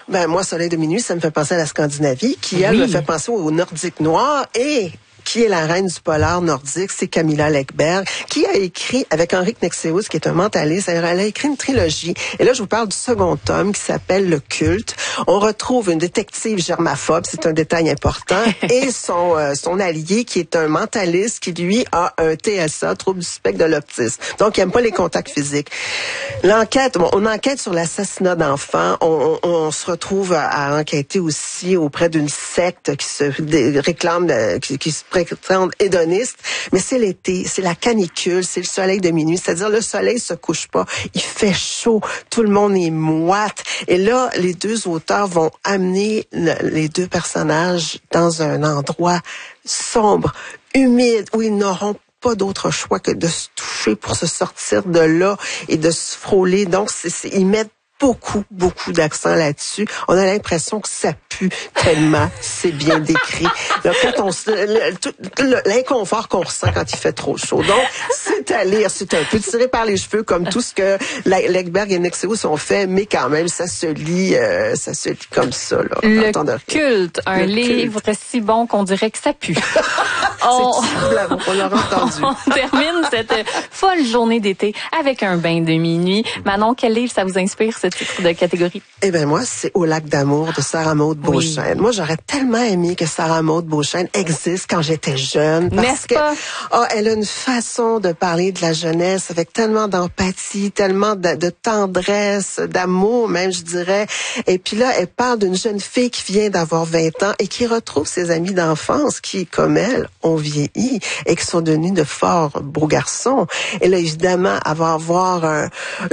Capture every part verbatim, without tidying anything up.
Ben moi, Soleil de minuit, ça me fait penser à la Scandinavie, qui, elle, Oui. me fait penser au Nordique noir et... qui est la reine du polar nordique, c'est Camilla Läckberg, qui a écrit, avec Henrik Nexeus, qui est un mentaliste, elle a écrit une trilogie. Et là, je vous parle du second tome, qui s'appelle Le Culte. On retrouve une détective germaphobe, c'est un détail important, et son euh, son allié, qui est un mentaliste, qui, lui, a un T S A, trouble du spectre de l'autisme. Donc, il n'aime pas les contacts physiques. L'enquête, bon, on enquête sur l'assassinat d'enfants. On, on, on se retrouve à, à enquêter aussi auprès d'une secte qui se dé, réclame, de, qui, qui se prétendent hédonistes, mais c'est l'été, c'est la canicule, c'est le soleil de minuit, c'est-à-dire le soleil se couche pas, il fait chaud, tout le monde est moite, et là, les deux auteurs vont amener le, les deux personnages dans un endroit sombre, humide, où ils n'auront pas d'autre choix que de se toucher pour se sortir de là et de se frôler. Donc, c'est, c'est, ils mettent beaucoup, beaucoup d'accent là-dessus. On a l'impression que ça pue tellement c'est bien décrit. Là, quand on se, le, tout, le, l'inconfort qu'on ressent quand il fait trop chaud. Donc, c'est à lire. C'est un peu tiré par les cheveux comme tout ce que Läckberg et Nexeus ont fait, mais quand même, ça se lit, euh, ça se lit comme ça, là. Le Culte, un le livre culte. Si bon qu'on dirait que ça pue. on... C'est bravo, on l'aura entendu. On termine cette folle journée d'été avec un bain de minuit. Manon, quel livre ça vous inspire, ce titre de catégorie? Eh ben moi, c'est Au lac d'amour de Sarah Maud Beauchesne. Oui. Moi, j'aurais tellement aimé que Sarah Maud Beauchesne existe quand j'étais jeune. Parce N'est-ce que, pas? Oh, elle a une façon de parler de la jeunesse avec tellement d'empathie, tellement de, de tendresse, d'amour même, je dirais. Et puis là, elle parle d'une jeune fille qui vient d'avoir vingt ans et qui retrouve ses amis d'enfance qui, comme elle, ont vieilli et qui sont devenus de forts beaux garçons. Et là, évidemment, elle va avoir un...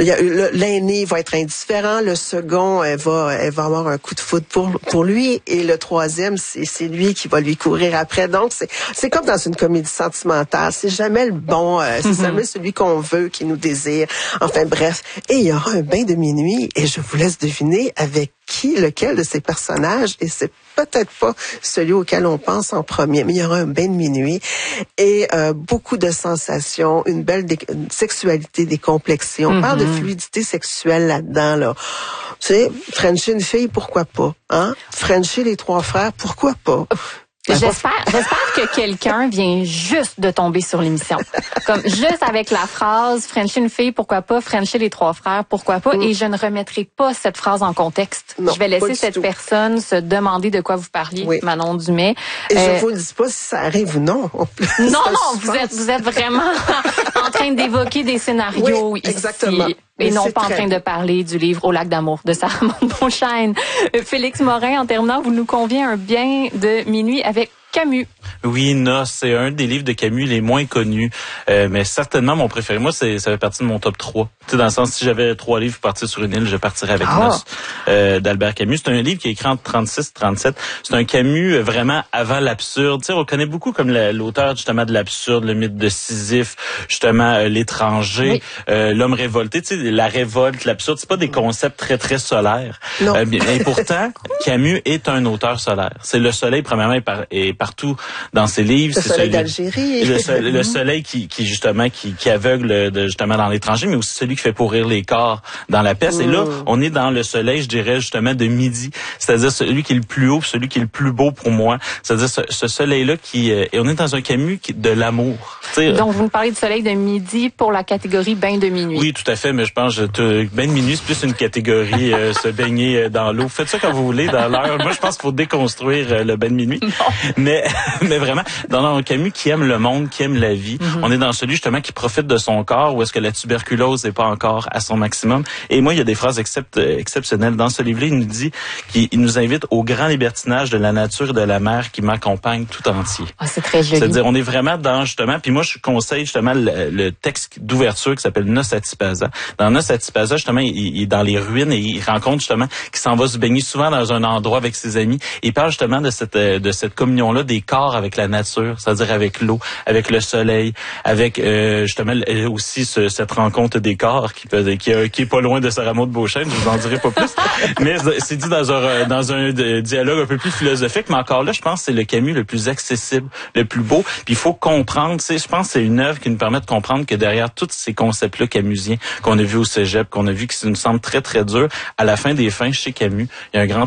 L'aîné va être indifférent, le second, elle va, elle va avoir un coup de foudre pour, pour lui, et le troisième, c'est, c'est lui qui va lui courir après. Donc, c'est, c'est comme dans une comédie sentimentale. C'est jamais le bon, euh, c'est mm-hmm. jamais celui qu'on veut, qui nous désire. Enfin, bref. Et il y aura un bain de minuit, et je vous laisse deviner avec qui, lequel de ces personnages, et c'est peut-être pas celui auquel on pense en premier, mais il y aura un bain de minuit et euh, beaucoup de sensations, une belle dé- une sexualité décomplexée. On mm-hmm. parle de fluidité sexuelle là-dedans, là. Tu sais, Frencher une fille, pourquoi pas? Hein? Frencher les trois frères, pourquoi pas? J'espère, j'espère que quelqu'un vient juste de tomber sur l'émission. Comme juste avec la phrase « Frencher une fille, pourquoi pas? Frencher les trois frères, pourquoi pas? Mm. » Et je ne remettrai pas cette phrase en contexte. Non, je vais laisser cette tout. personne se demander de quoi vous parliez, oui. Manon Dumais. Et euh, je vous le dis pas si ça arrive ou non. Non, non, vous êtes, vous êtes vraiment en train d'évoquer des scénarios oui, ici. Exactement. Et non pas en train de parler du livre Au lac d'amour de Sarah Maud Beauchesne. Félix Morin, en terminant, vous nous conviez un bien de minuit avec Camus. Oui, Nos, c'est un des livres de Camus les moins connus, euh, mais certainement mon préféré. Moi, c'est, ça fait partie de mon top trois. Tu sais, dans le sens, si j'avais trois livres pour partir sur une île, je partirais avec ah. Nos euh, d'Albert Camus. C'est un livre qui est écrit en trente-six trente-sept. C'est un Camus vraiment avant l'absurde. Tu sais, on connaît beaucoup comme la, l'auteur justement de l'absurde, le mythe de Sisyphe, justement euh, l'étranger, oui. euh, l'homme révolté. Tu sais, la révolte, l'absurde, c'est pas des concepts très très solaires. Non. Euh, et pourtant, Camus est un auteur solaire. C'est le soleil premièrement est, par, est partout dans ses livres. Le c'est soleil celui, d'Algérie. Le, soleil, le soleil qui, qui justement qui, qui aveugle de, justement dans l'étranger, mais aussi celui qui fait pourrir les corps dans la peste. Mmh. Et là, on est dans le soleil, je dirais justement de midi, c'est-à-dire celui qui est le plus haut, celui qui est le plus beau pour moi. C'est-à-dire ce, ce soleil-là qui, euh, et on est dans un Camus qui, de l'amour. T'sais, donc vous nous parlez du soleil de midi pour la catégorie bain de minuit. Oui, tout à fait, mais je pense que bain de minuit c'est plus une catégorie euh, se baigner dans l'eau. Faites ça quand vous voulez dans l'heure. Moi, je pense qu'il faut déconstruire euh, le bain de minuit. Non. Mais mais vraiment, dans un Camus qui aime le monde, qui aime la vie. Mm-hmm. On est dans celui justement qui profite de son corps, où est-ce que la tuberculose n'est pas encore à son maximum. Et moi, il y a des phrases except, exceptionnelles dans ce livre-là. Il nous dit qu'il nous invite au grand libertinage de la nature et de la mer qui m'accompagne tout entier. Ah, c'est très joli. C'est-à-dire, on est vraiment dans justement. Puis moi, je conseille justement le, le texte d'ouverture qui s'appelle Nos Attipasa. Dans Nos Attipasa, justement, il, il est dans les ruines et il rencontre justement qu'il s'en va se baigner souvent dans un endroit avec ses amis. Il parle justement de cette de cette communion-là des corps avec la nature, c'est-à-dire avec l'eau, avec le soleil, avec euh, justement aussi ce, cette rencontre des corps qui peut qui, qui est pas loin de Sarah Maud Beauchesne, je vous en dirai pas plus. Mais c'est dit dans un dans un dialogue un peu plus philosophique, mais encore là, je pense que c'est le Camus le plus accessible, le plus beau. Puis il faut comprendre, tu sais, je pense que c'est une œuvre qui nous permet de comprendre que derrière tous ces concepts-là camusiens qu'on a vus au cégep, qu'on a vu qui nous semblent très très durs, à la fin des fins chez Camus, il y a un grand